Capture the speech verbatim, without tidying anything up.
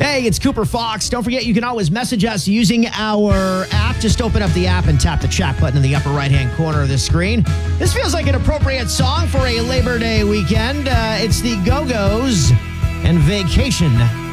Hey, it's Cooper Fox. Don't forget, you can always message us using our app. Just open up the app and tap the chat button in the upper right-hand corner of the screen. This feels like an appropriate song for a Labor Day weekend. Uh, it's the Go-Go's and Vacation.